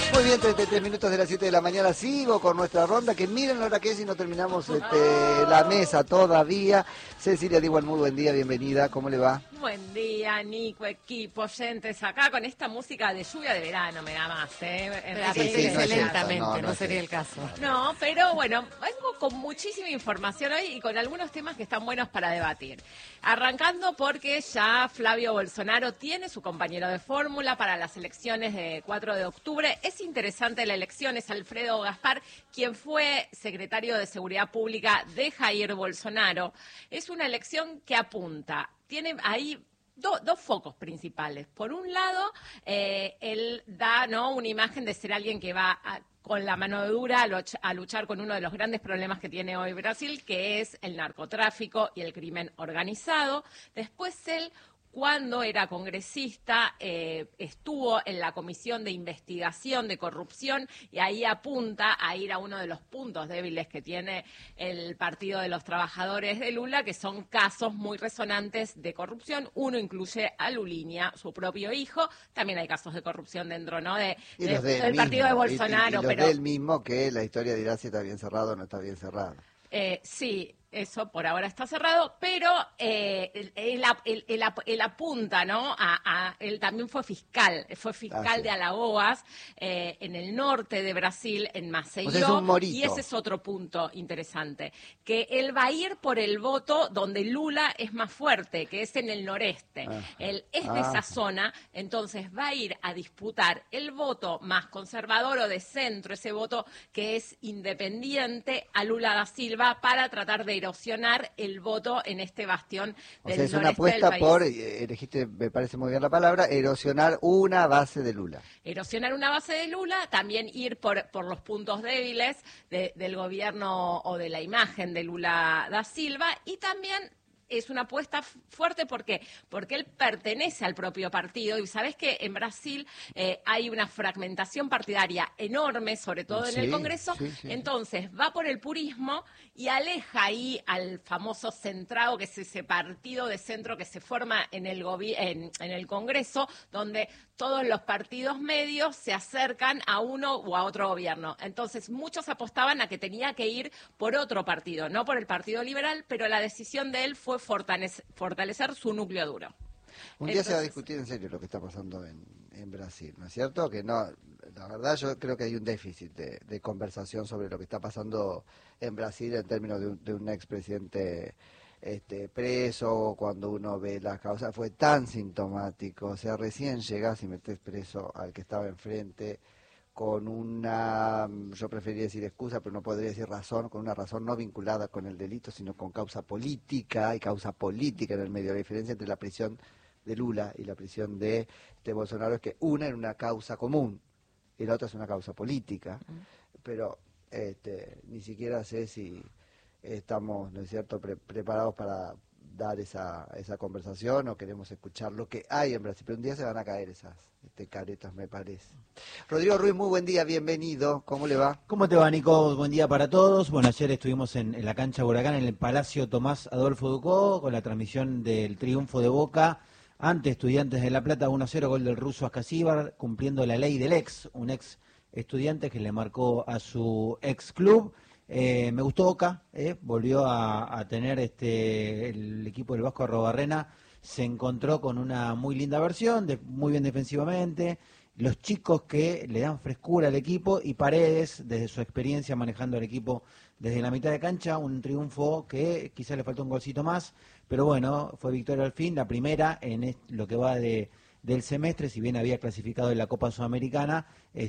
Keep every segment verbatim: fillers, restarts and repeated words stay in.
Muy bien, treinta y tres minutos de las siete de la mañana. Sigo con nuestra ronda, que miren la hora que es y no terminamos este, la mesa todavía. Cecilia Digual, muy buen día, bienvenida. ¿Cómo le va? Buen día, Nico, equipo, oyentes, acá con esta música de lluvia de verano me da más, ¿eh? Sí, sí, sí, no lentamente, no, no, no sería es el caso. No, pero bueno, vengo con muchísima información hoy y con algunos temas que están buenos para debatir. Arrancando porque ya Flavio Bolsonaro tiene su compañero de fórmula para las elecciones de cuatro de octubre. Es interesante la elección, es Alfredo Gaspar, quien fue secretario de Seguridad Pública de Jair Bolsonaro. Es una elección que apunta, tiene ahí Do, dos focos principales. Por un lado, eh, él da ¿no? una imagen de ser alguien que va a, con la mano dura a, luch, a luchar con uno de los grandes problemas que tiene hoy Brasil, que es el narcotráfico y el crimen organizado. Después él, cuando era congresista, eh, estuvo en la Comisión de Investigación de Corrupción y ahí apunta a ir a uno de los puntos débiles que tiene el Partido de los Trabajadores de Lula, que son casos muy resonantes de corrupción. Uno incluye a Luliña, su propio hijo. También hay casos de corrupción dentro, ¿no? De, Y de, los de del mismo, partido de Bolsonaro. Y, y, y los pero del mismo, que la historia dirá si está bien cerrado o no está bien cerrado. Eh, sí, eso por ahora está cerrado, pero eh, él, él, él, él, él apunta, ¿no? A, a, él también fue fiscal, fue fiscal ah, sí. de Alagoas, eh, en el norte de Brasil, en Maceió, o sea, es un morito. Y ese es otro punto interesante, que él va a ir por el voto donde Lula es más fuerte, que es en el noreste. Ah, él es ah. de esa zona, entonces va a ir a disputar el voto más conservador o de centro, ese voto que es independiente a Lula da Silva, para tratar de erosionar el voto en este bastión del o sea, es noreste una apuesta del país. Por, elegiste, me parece muy bien la palabra, erosionar una base de Lula. Erosionar una base de Lula, también ir por, por los puntos débiles de, del gobierno o de la imagen de Lula da Silva, y también es una apuesta fuerte porque porque él pertenece al propio partido, y sabes que en Brasil eh, hay una fragmentación partidaria enorme, sobre todo en sí, el Congreso, sí, sí. Entonces va por el purismo y aleja ahí al famoso centrado, que es ese partido de centro que se forma en el gobi- en, en el Congreso, donde todos los partidos medios se acercan a uno o a otro gobierno. Entonces muchos apostaban a que tenía que ir por otro partido, no por el Partido Liberal, pero la decisión de él fue fortalecer, fortalecer su núcleo duro. Un día Entonces, se va a discutir en serio lo que está pasando en, en Brasil, ¿no es cierto? Que no, la verdad yo creo que hay un déficit de, de conversación sobre lo que está pasando en Brasil en términos de un, de un expresidente este, preso. Cuando uno ve las causas, fue tan sintomático, o sea, recién llegás y metés preso al que estaba enfrente, con una, yo preferiría decir excusa, pero no podría decir razón, con una razón no vinculada con el delito, sino con causa política, y causa política en el medio. La diferencia entre la prisión de Lula y la prisión de, de Bolsonaro es que una es una causa común y la otra es una causa política, pero este, ni siquiera sé si estamos, ¿no es cierto?, pre- preparados para dar esa esa conversación, o queremos escuchar lo que hay en Brasil, pero un día se van a caer esas este, caretas, me parece. Rodrigo Ruiz, muy buen día, bienvenido, ¿cómo le va? ¿Cómo te va, Nico? Buen día para todos. Bueno, ayer estuvimos en, en la cancha Huracán, en el Palacio Tomás Adolfo Ducó, con la transmisión del triunfo de Boca ante Estudiantes de La Plata, uno a cero, gol del ruso Ascasíbar, cumpliendo la ley del ex, un ex estudiante que le marcó a su ex club. Eh, me gustó Boca, eh, volvió a, a tener este el equipo del Vasco Arrobarrena, se encontró con una muy linda versión, de, muy bien defensivamente, los chicos que le dan frescura al equipo, y Paredes, desde su experiencia manejando el equipo desde la mitad de cancha, un triunfo que quizás le faltó un golcito más, pero bueno, fue victoria al fin, la primera en lo que va de del semestre, si bien había clasificado en la Copa Sudamericana,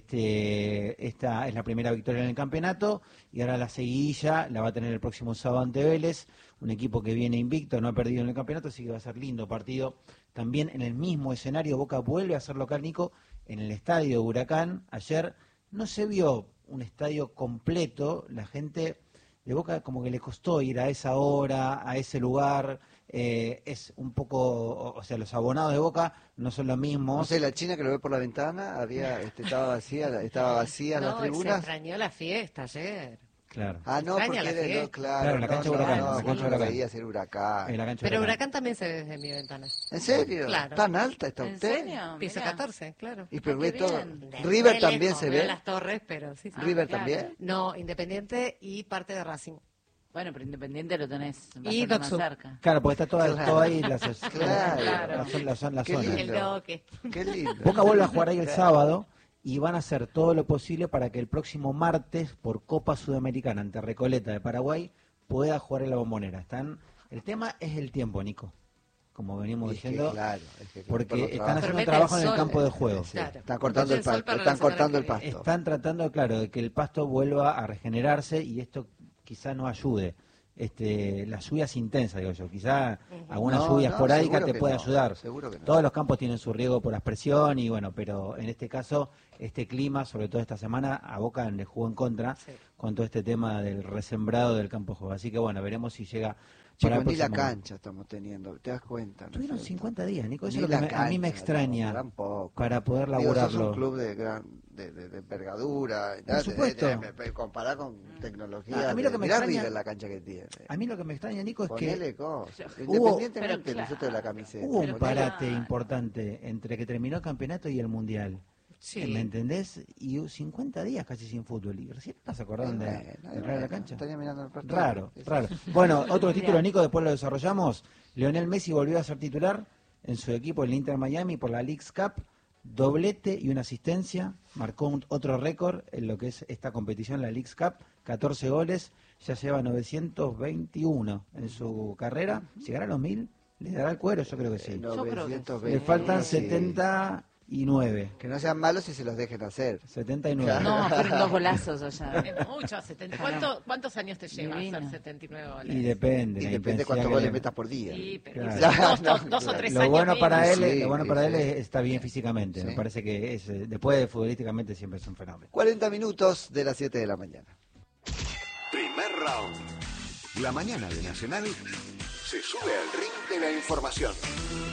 este, esta es la primera victoria en el campeonato, y ahora la seguidilla la va a tener el próximo sábado ante Vélez, un equipo que viene invicto, no ha perdido en el campeonato, así que va a ser lindo partido. También en el mismo escenario, Boca vuelve a ser local, Nico, en el estadio de Huracán. Ayer no se vio un estadio completo, la gente de Boca como que le costó ir a esa hora, a ese lugar. Eh, es un poco, o sea, los abonados de Boca no son los mismos. No sé, la China que lo ve por la ventana, había, este, estaba vacía, estaba vacía no, las tribunas. Se extrañó la fiesta ayer. Claro. Ah, no, Extraña porque la era, fiesta. no, claro, Claro, en la no, cancha no, Huracán, no, en la cancha uno lo Huracán. veía hacer Huracán. En la cancha Pero Huracán. Huracán también se ve desde mi ventana. ¿En serio? Claro. ¿Tan alta está ¿En usted? serio? Piso Mirá. catorce, claro. Y pero Ah, ve qué todo. bien. De River re también lejos, se veo ve. las torres, pero sí, sí. River claro. también. No, Independiente y parte de Racing. Bueno, pero Independiente lo tenés Y bastante más Doxu. cerca. Claro, porque está toda, Claro. todo ahí la, la, Claro. la, zona- la zona- la Qué zona. lindo. El toque. Qué lindo. Boca vuelve a jugar ahí el sábado y van a hacer todo lo posible para que el próximo martes, por Copa Sudamericana ante Recoleta de Paraguay, pueda jugar en la Bombonera. Están, el tema es el tiempo, Nico, como venimos Y es que, diciendo, claro, es que porque por los están trabajos- haciendo Permite trabajo el en el sol. campo de juego. Sí, Claro. están cortando el Permite el sol pasto, para están la semana cortando el que viene. pasto. Están tratando, claro, de que el pasto vuelva a regenerarse y esto quizá no ayude. Este, las lluvias intensas, digo yo, quizá alguna No, lluvia no, esporádica seguro te que puede no, ayudar. seguro que no. Todos los campos tienen su riesgo por aspersión y bueno, pero en este caso, este clima, sobre todo esta semana, a Boca le jugó en contra Sí. con todo este tema del resembrado del campo de juego. Así que bueno, veremos si llega Chicos, para el ni la próximo- cancha estamos teniendo, ¿te das cuenta? ¿no es Tuvieron cierto? cincuenta días, Nico, eso Ni es lo que la me- a mí me cancha, extraña no, tampoco. para poder Digo, sos laburarlo. un club de gran de, de, de envergadura, y Por tal, supuesto. de- de- de- comparar con tecnología. A- a mí lo de- que me mirá extraña- River la cancha que tiene. A mí lo que me extraña, Nico, es Ponele que cosas. Hubo- Independientemente pero nosotros de la camiseta. hubo un Pero parate claro. importante entre que terminó el campeonato y el mundial. Sí. ¿Me entendés? Y cincuenta días casi sin fútbol. Y recién estás acordando de, Bueno, de bueno, entrar a la cancha. estaría mirando el partido. Raro, Sí, sí. raro. Bueno, otro título, Nico, después lo desarrollamos. Lionel Messi volvió a ser titular en su equipo, el Inter Miami, por la Leagues Cup. Doblete y una asistencia. Marcó un- otro récord en lo que es esta competición, la Leagues Cup. catorce goles. Ya lleva novecientos veintiuno en su carrera. ¿Llegará a los mil? ¿Le dará el cuero? Yo creo que sí. Eh, Yo creo que novecientos sí. Le veinte, faltan sí. setenta y nueve. Que no sean malos y se los dejen hacer. setenta y nueve. Claro. No, fueron dos golazos allá. Es mucho, setenta. ¿Cuánto- ¿Cuántos años te lleva Divino. hacer setenta y nueve goles? Y depende. Y la depende intensidad cuántos que goles le- metas por día. Sí, pero Claro. dos, dos, No, dos o claro. tres Lo años bueno para menos. él, Sí, lo bueno sí, para él sí. es- está bien físicamente. Sí. Me parece que es, eh, después de futbolísticamente siempre es un fenómeno. cuarenta minutos de las siete de la mañana. Primer round. La mañana de Nacional se sube al ring de la información.